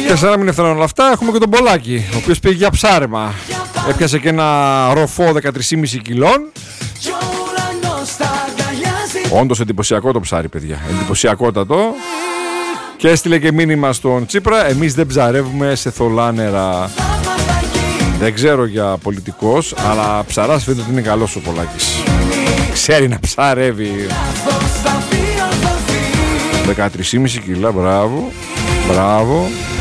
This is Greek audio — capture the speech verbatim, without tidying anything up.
Τέσσερα μην έφταναν όλα αυτά. Έχουμε και τον Πολάκη, ο οποίος πήγε για ψάρεμα. Έπιασε και ένα ροφό δεκατρία κόμμα πέντε κιλών. Όντως εντυπωσιακό το ψάρι, παιδιά. Εντυπωσιακότατο. Και έστειλε και μήνυμα στον Τσίπρα: εμείς δεν ψαρεύουμε σε θολά νερά. Δεν ξέρω για πολιτικός, αλλά ψαράς φαίνεται ότι είναι καλός ο Πολάκης. Ξέρει να ψαρεύει. δεκατρία κόμμα πέντε κιλά, μπράβο. Μπράβο.